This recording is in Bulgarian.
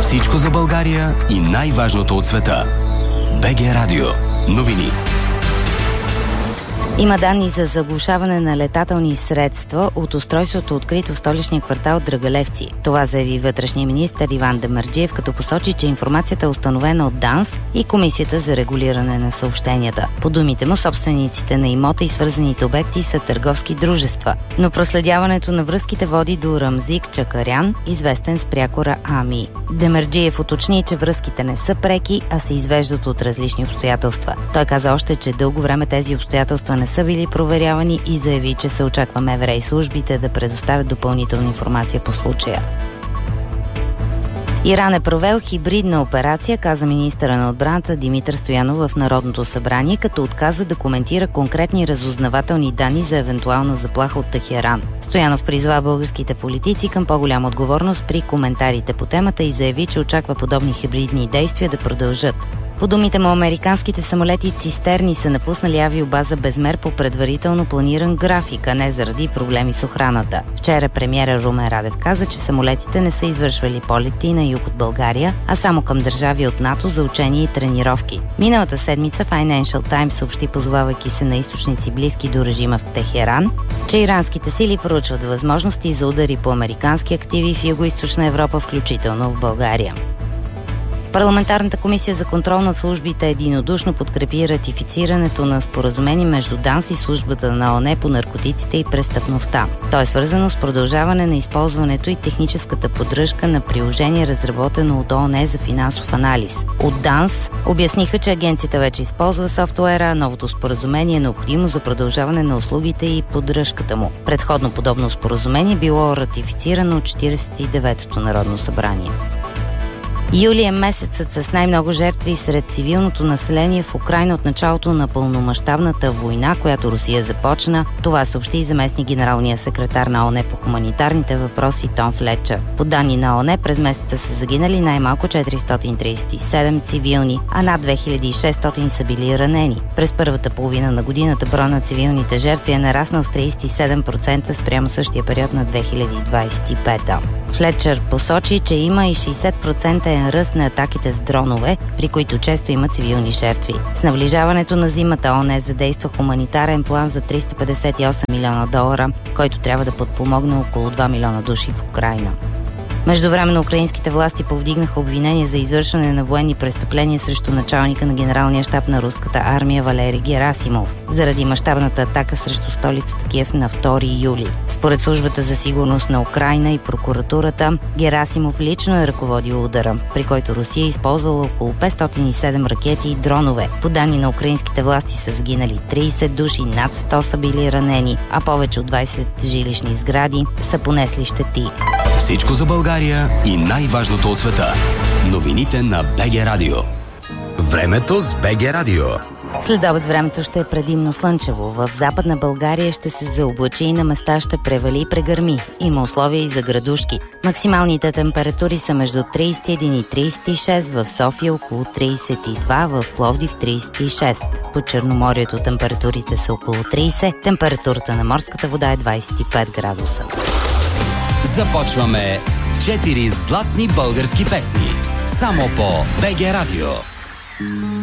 Всичко за България и най-важното от света. БГ Радио. Новини. Има данни за заглушаване на летателни средства от устройството, открито в столичния квартал Драгалевци. Това заяви вътрешния министър Иван Демерджиев, като посочи, че информацията е установена от ДАНС и Комисията за регулиране на съобщенията. По думите му, собствениците на имота и свързаните обекти са търговски дружества, но проследяването на връзките води до Рамзик Чакарян, известен с прякора АМИ. Демерджиев уточни, че връзките не са преки, а се извеждат от различни обстоятелства. Той каза още, че дълго време тези обстоятелства не са били проверявани и заяви, че се очаква МВР и службите да предоставят допълнителна информация по случая. Иран е провел хибридна операция, каза министъра на отбраната Димитър Стоянов в Народното събрание, като отказа да коментира конкретни разузнавателни данни за евентуална заплаха от Техеран. Стоянов призва българските политици към по-голяма отговорност при коментарите по темата и заяви, че очаква подобни хибридни действия да продължат. По думите му, американските самолети цистерни са напуснали авиобаза Безмер по предварително планиран график, а не заради проблеми с охраната. Вчера премиерът Румен Радев каза, че самолетите не са извършвали полети на юг от България, а само към държави от НАТО за учения и тренировки. Миналата седмица Financial Times съобщи, позовавайки се на източници близки до режима в Техеран, че иранските сили проучват възможности за удари по американски активи в Югоизточна Европа, включително в България. Парламентарната комисия за контрол над службите единодушно подкрепи ратифицирането на споразумение между ДАНС и службата на ООН по наркотиците и престъпността. То е свързано с продължаване на използването и техническата поддръжка на приложение, разработено от ООН за финансов анализ. От ДАНС обясниха, че агенцията вече използва софтуера, а новото споразумение е необходимо за продължаване на услугите и поддръжката му. Предходно подобно споразумение било ратифицирано от 49-то Народно събрание. Юли е месецът с най-много жертви сред цивилното население в Украйна от началото на пълномащабната война, която Русия започна. Това съобщи заместник генералния секретар на ООН по хуманитарните въпроси Том Флетчър. По данни на ООН през месеца са загинали най-малко 437 цивилни, а над 2600 са били ранени. През първата половина на годината броя на цивилните жертви е нараснал с 37% спрямо същия период на 2025. Флетчър посочи, че има и 60% ръст на атаките с дронове, при които често има цивилни жертви. С наближаването на зимата ООН задейства хуманитарен план за $358 милиона, който трябва да подпомогне около 2 милиона души в Украйна. Междувременно украинските власти повдигнаха обвинение за извършване на военни престъпления срещу началника на генералния щаб на руската армия Валери Герасимов заради мащабната атака срещу столицата Киев на 2 юли. Според службата за сигурност на Украйна и прокуратурата, Герасимов лично е ръководил удара, при който Русия използвала около 507 ракети и дронове. По данни на украинските власти са загинали 30 души, над 100 са били ранени, а повече от 20 жилищни сгради са понесли щети. Всичко за България и най-важното от света. Новините на БГ Радио. Времето с БГ Радио. Следобед времето ще е предимно слънчево. В Западна България ще се заоблачи и на места ще превали и прегърми. Има условия и за градушки. Максималните температури са между 31 и 36, в София около 32, в Пловдив 36. По Черноморието температурите са около 30, температурата на морската вода е 25 градуса. Започваме с 4 златни български песни. Само по БГ Радио.